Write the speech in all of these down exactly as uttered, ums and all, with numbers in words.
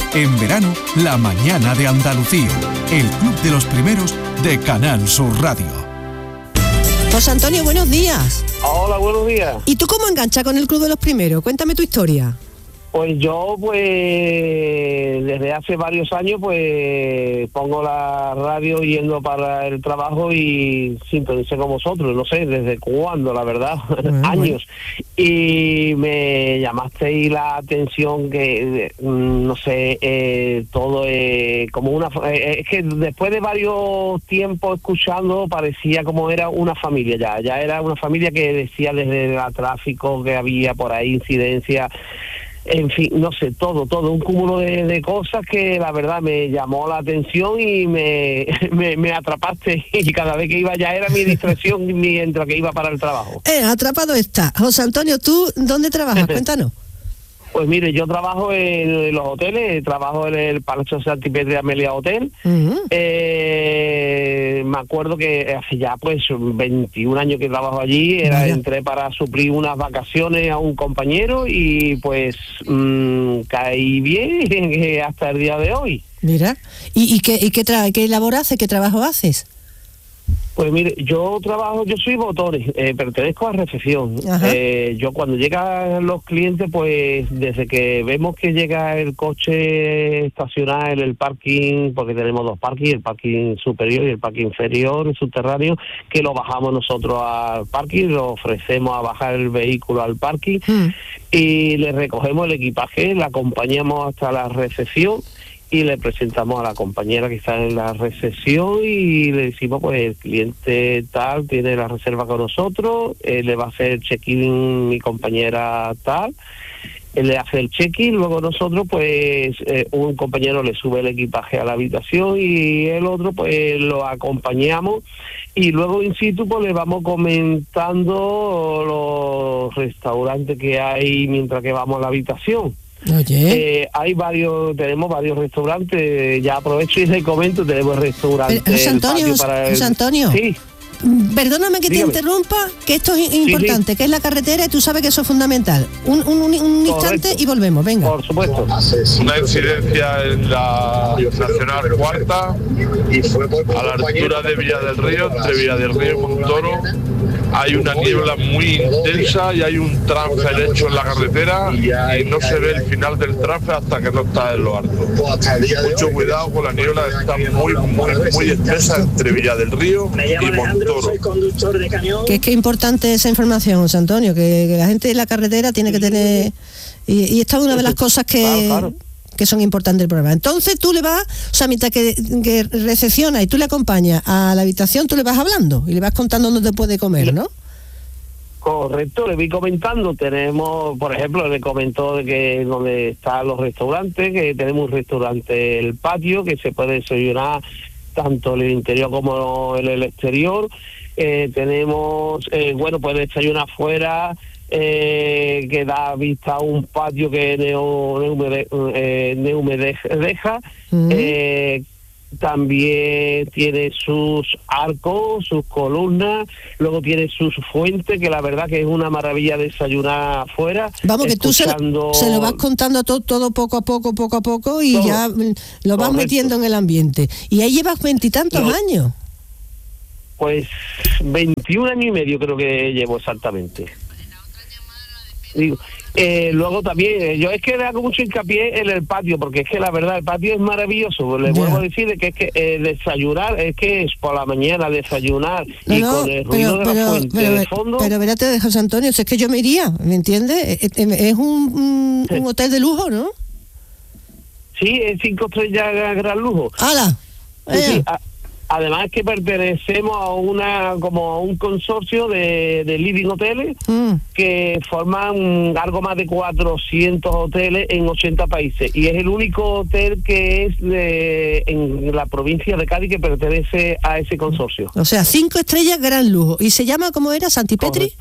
En verano, La Mañana de Andalucía, el club de los primeros de Canal Sur Radio. José Antonio, buenos días. Hola, buenos días. ¿Y tú cómo enganchas con el club de los primeros? Cuéntame tu historia. Pues yo, pues, desde hace varios años, pues, pongo la radio yendo para el trabajo y sintonicé con vosotros, no sé, desde cuándo, la verdad, bueno, años. Bueno. Y me llamasteis la atención que, no sé, eh, todo eh, como una... Eh, es que después de varios tiempos escuchando, parecía como era una familia ya, ya era una familia que decía desde el tráfico que había por ahí, incidencia... En fin, no sé, todo, todo, un cúmulo de, de cosas que la verdad me llamó la atención y me, me, me atrapaste y cada vez que iba ya era mi distracción mientras que iba para el trabajo. Eh, atrapado está. José Antonio, ¿tú dónde trabajas? Cuéntanos. Pues mire, yo trabajo en los hoteles, trabajo en el Palacio Santipetri Amelia Hotel. Uh-huh. Eh, me acuerdo que hace ya pues veintiún años que trabajo allí, era, entré para suplir unas vacaciones a un compañero y pues mmm, caí bien hasta el día de hoy. Mira, ¿y, y qué, y qué, tra- qué labor haces, qué trabajo haces? Pues mire, yo trabajo, yo soy botones, eh, pertenezco a recepción. Eh, yo cuando llegan los clientes, pues desde que vemos que llega el coche estacionado en el parking, porque tenemos dos parkings, el parking superior y el parking inferior, el subterráneo, que lo bajamos nosotros al parking, lo ofrecemos a bajar el vehículo al parking mm. y le recogemos el equipaje, le acompañamos hasta la recepción y le presentamos a la compañera que está en la recepción y le decimos, pues el cliente tal tiene la reserva con nosotros, eh, le va a hacer el check-in mi compañera tal, él le hace el check-in, luego nosotros pues eh, un compañero le sube el equipaje a la habitación y el otro pues lo acompañamos y luego in situ pues le vamos comentando los restaurantes que hay mientras que vamos a la habitación. Oye. Eh, hay varios, tenemos varios restaurantes, ya aprovecho y les comento, tenemos restaurantes. Pero, José Antonio, el para el... José Antonio. Sí. Perdóname que Dígame. te interrumpa, que esto es importante, sí, sí. que es la carretera y tú sabes que eso es fundamental. Un, un, un, un instante y volvemos, venga. Por supuesto. Una incidencia en la Nacional Cuarta, a la altura de Villa del Río, entre Villa del Río y Montoro. Hay una niebla muy intensa y hay un transfer hecho en la carretera y no se ve el final del transfer hasta que no está en lo alto. Mucho cuidado con la niebla, está muy, muy, muy espesa entre Villa del Río y Montoro. Que es que es importante esa información, José Antonio, que, que la gente de la carretera tiene que tener... Y, y esta es una de las cosas que... Claro, claro. que son importantes del programa. Entonces tú le vas, o sea, mientras que, que recepciona y tú le acompañas a la habitación, tú le vas hablando y le vas contando dónde puede comer, ¿no? Correcto, le vi comentando, tenemos, por ejemplo, le comentó de que donde están los restaurantes, que tenemos un restaurante El Patio, que se puede desayunar tanto en el interior como en el exterior. Eh, tenemos, eh, bueno, puede desayunar afuera, Eh, que da vista a un patio que neumedeja, eh, neumedeja. Mm. eh, también tiene sus arcos, sus columnas, luego tiene sus fuentes, que la verdad que es una maravilla desayunar afuera. Vamos, que escuchando... tú se, se lo vas contando todo, todo poco a poco, poco a poco y todo. Ya lo vas Correcto. Metiendo en el ambiente. Y ahí llevas veintitantos no. años. Pues veintiún años y medio creo que llevo exactamente. Digo, eh, luego también, eh, yo es que le hago mucho hincapié en el patio, porque es que la verdad el patio es maravilloso. Le yeah. vuelvo a decir que es que eh, desayunar, es que es por la mañana desayunar no, y con el ruido pero, de la fuente pero, de fondo. Pero espérate, José Antonio, si es que yo me iría, ¿me entiendes? Es, es un, un, sí. un hotel de lujo, ¿no? Sí, es cinco estrellas gran lujo. ¡Hala! Sí, sí, a, además que pertenecemos a una como a un consorcio de, de living hoteles mm. que forman algo más de cuatrocientos hoteles en ochenta países y es el único hotel que es de, en la provincia de Cádiz que pertenece a ese consorcio. O sea, cinco estrellas gran lujo. ¿Y se llama cómo era? ¿Santipetri?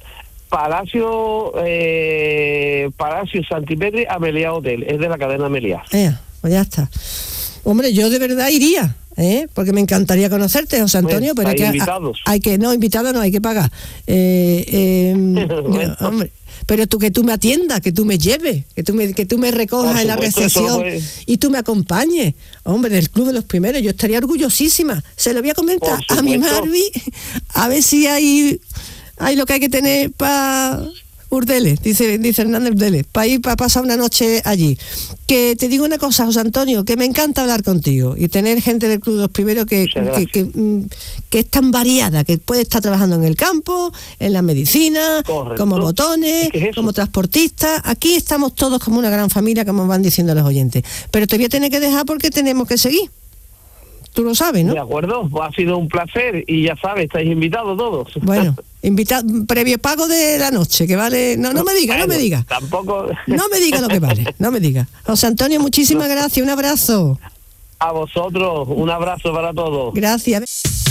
Palacio eh, Palacio Santipetri Amelia Hotel, es de la cadena Amelia. Eh, pues ya está. Hombre, yo de verdad iría. ¿Eh? Porque me encantaría conocerte, José Antonio, pues, pero hay que, invitados. hay que no invitados no hay que pagar. Eh, eh, bueno. Hombre, pero tú que tú me atiendas, que tú me lleves, que tú me, que tú me recojas Por en la recepción y tú me acompañes. Hombre, del Club de los Primeros, yo estaría orgullosísima. Se lo voy a comentar a mi Marvi, a ver si hay, hay lo que hay que tener para... Urdeles, dice, dice Hernández Urdeles, para ir para pasar una noche allí. Que te digo una cosa, José Antonio, que me encanta hablar contigo y tener gente del Club de los Primeros que, que, que, que es tan variada, que puede estar trabajando en el campo, en la medicina, Correcto. como botones, es como transportistas. Aquí estamos todos como una gran familia, como van diciendo los oyentes. Pero te voy a tener que dejar porque tenemos que seguir. Tú lo sabes, ¿no? De acuerdo, pues ha sido un placer y ya sabes, estáis invitados todos. Bueno, invitado, previo pago de la noche, que vale... No, no me diga, bueno, no me diga. Tampoco... No me diga lo que vale, no me diga. José Antonio, muchísimas no. gracias, un abrazo. A vosotros, un abrazo para todos. Gracias.